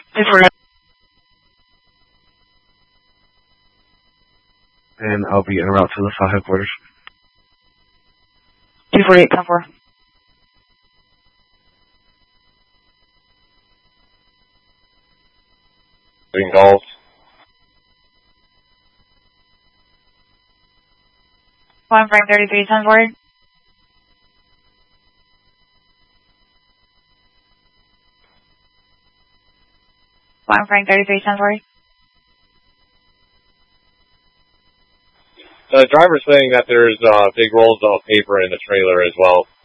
And I'll be en route to the file headquarters. 248, 10-4. Doing calls. One Frank 33, 10-4. One Frank 33, 10-4. The driver's saying that there's big rolls of paper in the trailer as well.